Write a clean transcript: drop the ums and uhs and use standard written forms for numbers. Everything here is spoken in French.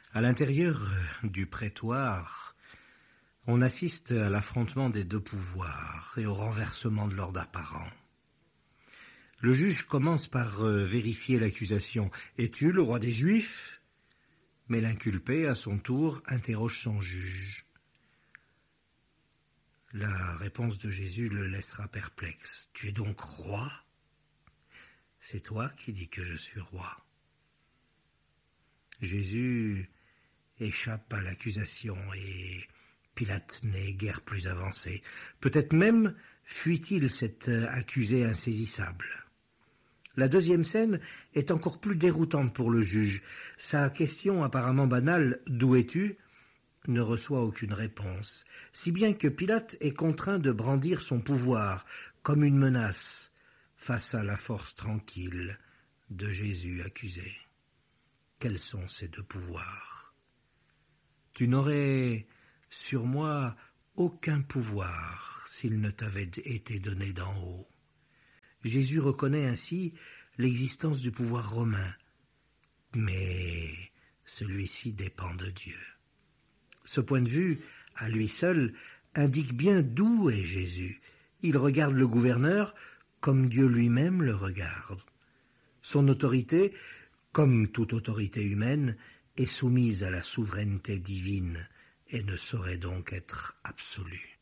À l'intérieur du prétoire, on assiste à l'affrontement des deux pouvoirs et au renversement de l'ordre apparent. Le juge commence par vérifier l'accusation. « Es-tu le roi des Juifs ?» Mais l'inculpé, à son tour, interroge son juge. La réponse de Jésus le laissera perplexe. « Tu es donc roi ? C'est toi qui dis que je suis roi. » Jésus échappe à l'accusation et Pilate n'est guère plus avancé. Peut-être même fuit-il cet accusé insaisissable. La deuxième scène est encore plus déroutante pour le juge. Sa question apparemment banale « D'où es-tu ?» ne reçoit aucune réponse, si bien que Pilate est contraint de brandir son pouvoir comme une menace face à la force tranquille de Jésus accusé. Quels sont ces deux pouvoirs ? Tu n'aurais sur moi aucun pouvoir s'il ne t'avait été donné d'en haut. Jésus reconnaît ainsi l'existence du pouvoir romain, mais celui-ci dépend de Dieu. Ce point de vue, à lui seul, indique bien d'où est Jésus. Il regarde le gouverneur comme Dieu lui-même le regarde. Son autorité, comme toute autorité humaine, est soumise à la souveraineté divine et ne saurait donc être absolue.